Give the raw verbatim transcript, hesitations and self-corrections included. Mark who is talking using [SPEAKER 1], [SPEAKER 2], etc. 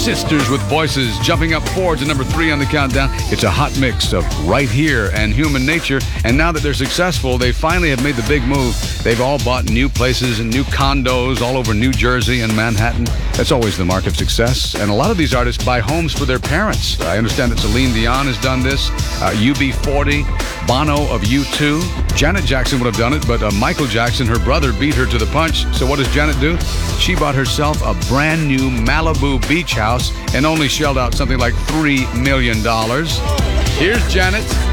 [SPEAKER 1] sisters with voices, jumping up forward to number three on the countdown. It's a hot mix of Right Here and Human Nature. And now that they're successful, they finally have made the big move. They've all bought new places and new condos all over New Jersey and Manhattan. That's always the mark of success. And a lot of these artists buy homes for their parents. I understand that Celine Dion has done this, uh, U B forty, Bono of U two. Janet Jackson would have done it, but uh, Michael Jackson, her brother, beat her to the punch. So what does Janet do? She bought herself a brand new Malibu beach house and only shelled out something like three million dollars. Here's Janet.